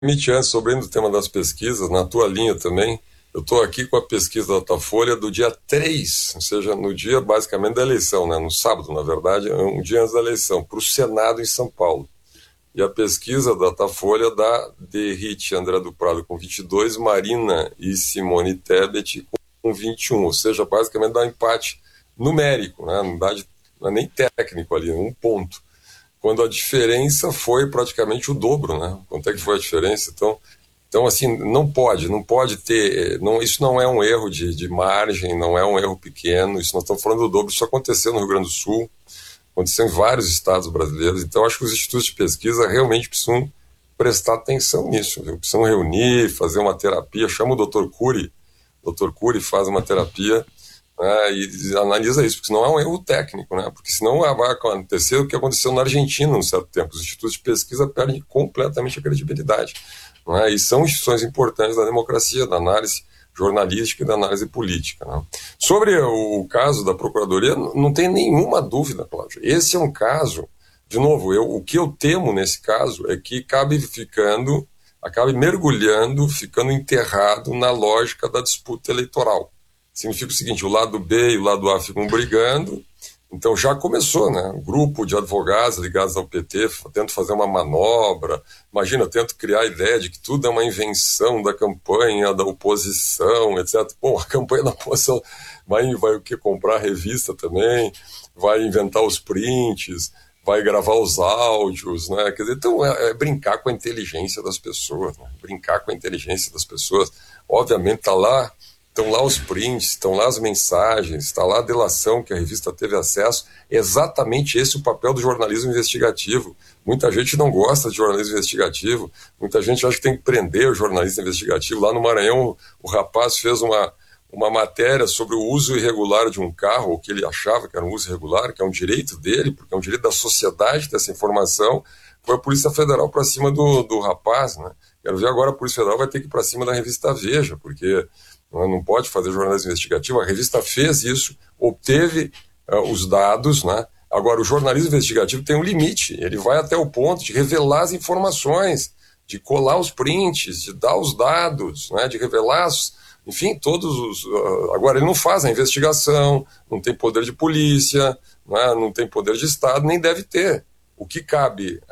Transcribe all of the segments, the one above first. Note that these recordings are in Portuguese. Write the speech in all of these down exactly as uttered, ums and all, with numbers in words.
permite, antes, sobre o tema das pesquisas, na tua linha também, eu estou aqui com a pesquisa da Datafolha do dia três, ou seja, no dia basicamente da eleição, né? No sábado, na verdade, um dia antes da eleição, para o Senado em São Paulo. E a pesquisa da Datafolha dá Derrite André do Prado com vinte e dois, Marina e Simone Tebet com vinte e um, ou seja, basicamente dá um empate numérico, né? Não, dá de, não é nem técnico ali, um ponto. Quando a diferença foi praticamente o dobro, né? Quanto é que foi a diferença? Então, então assim, não pode, não pode ter, não, isso não é um erro de, de margem, não é um erro pequeno, isso nós estamos falando do dobro, isso aconteceu no Rio Grande do Sul, aconteceu em vários estados brasileiros, então acho que os institutos de pesquisa realmente precisam prestar atenção nisso, viu? Precisam reunir, fazer uma terapia, chama o doutor Cury, o doutor Cury faz uma terapia, né, e analisa isso, porque senão é um erro técnico, né? Porque senão vai acontecer o que aconteceu na Argentina num certo tempo, os institutos de pesquisa perdem completamente a credibilidade, né? E são instituições importantes da democracia, da análise jornalística e da análise política, né? Sobre o caso da Procuradoria, não tem nenhuma dúvida, Cláudio, esse é um caso, de novo, eu, o que eu temo nesse caso é que acabe ficando, acabe mergulhando, ficando enterrado na lógica da disputa eleitoral. Significa o seguinte, o lado B e o lado A ficam brigando, então já começou, né? Um grupo de advogados ligados ao P T tenta fazer uma manobra, imagina, tenta criar a ideia de que tudo é uma invenção da campanha, da oposição, etcétera. Bom, a campanha da oposição vai, vai o que? Comprar revista também, vai inventar os prints, vai gravar os áudios, né? Quer dizer, então é, é brincar com a inteligência das pessoas, né? Brincar com a inteligência das pessoas. Obviamente está lá, estão lá os prints, estão lá as mensagens, está lá a delação que a revista teve acesso. É exatamente esse o papel do jornalismo investigativo. Muita gente não gosta de jornalismo investigativo, muita gente acha que tem que prender o jornalista investigativo. Lá no Maranhão, o rapaz fez uma, uma matéria sobre o uso irregular de um carro, o que ele achava que era um uso irregular, que é um direito dele, porque é um direito da sociedade ter essa informação. Foi a Polícia Federal para cima do, do rapaz, né? Quero ver agora a Polícia Federal vai ter que ir para cima da revista Veja, porque não pode fazer jornalismo investigativo. A revista fez isso, obteve uh, os dados, né? Agora, o jornalismo investigativo tem um limite, ele vai até o ponto de revelar as informações, de colar os prints, de dar os dados, né? De revelar, os, enfim, todos os... Uh, agora, ele não faz a investigação, não tem poder de polícia, né? Não tem poder de Estado, nem deve ter. O que cabe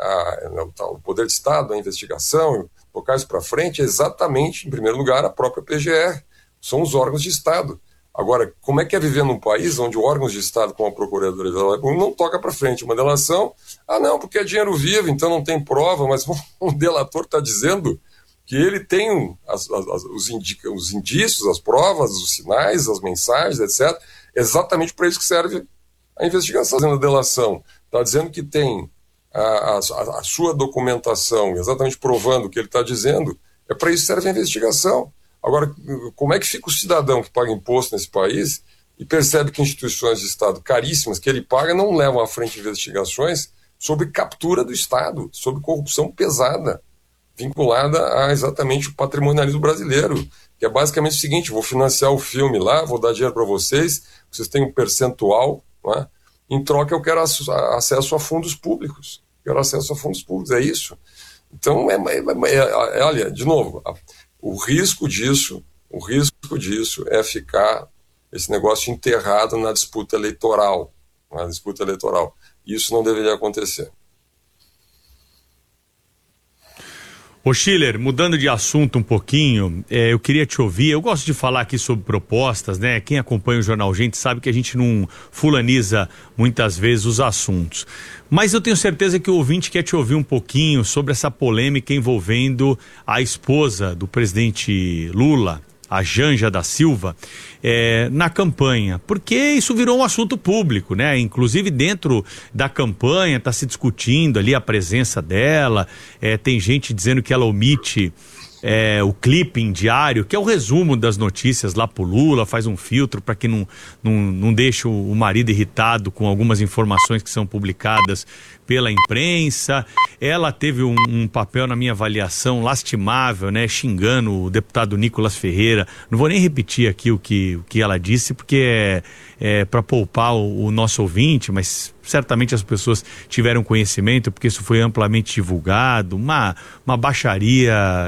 ao poder de Estado, a investigação, tocar isso para frente, é exatamente, em primeiro lugar, a própria P G R. São os órgãos de Estado. Agora, como é que é viver num país onde órgãos de Estado, como a Procuradoria não toca para frente uma delação? Ah, não, porque é dinheiro vivo, então não tem prova, mas um delator está dizendo que ele tem as, as, os, indica, os indícios, as provas, os sinais, as mensagens, etcétera. Exatamente para isso que serve a investigação. Fazendo a delação, está dizendo que tem a, a, a sua documentação, exatamente provando o que ele está dizendo, é para isso que serve a investigação. Agora, como é que fica o cidadão que paga imposto nesse país e percebe que instituições de Estado caríssimas que ele paga não levam à frente investigações sobre captura do Estado, sobre corrupção pesada, vinculada a exatamente o patrimonialismo brasileiro, que é basicamente o seguinte: vou financiar o filme lá, vou dar dinheiro para vocês, vocês têm um percentual, não é? Em troca eu quero acesso a fundos públicos, quero acesso a fundos públicos, é isso. Então, é, é, é, é, olha, de novo... A, O risco disso, o risco disso é ficar esse negócio enterrado na disputa eleitoral, na disputa eleitoral. Isso não deveria acontecer. Ô Schiller, mudando de assunto um pouquinho, é, eu queria te ouvir. Eu gosto de falar aqui sobre propostas, né? Quem acompanha o Jornal Gente sabe que a gente não fulaniza muitas vezes os assuntos. Mas eu tenho certeza que o ouvinte quer te ouvir um pouquinho sobre essa polêmica envolvendo a esposa do presidente Lula, a Janja da Silva, é, na campanha, porque isso virou um assunto público, né? Inclusive dentro da campanha está se discutindo ali a presença dela, é, tem gente dizendo que ela omite é, o clipping diário, que é o resumo das notícias lá pro Lula, faz um filtro para que não, não, não deixe o marido irritado com algumas informações que são publicadas pela imprensa. Ela teve um, um papel, na minha avaliação, lastimável, né, xingando o deputado Nicolas Ferreira. Não vou nem repetir aqui o que, o que ela disse, porque é, é para poupar o, o nosso ouvinte, mas certamente as pessoas tiveram conhecimento, porque isso foi amplamente divulgado, uma, uma baixaria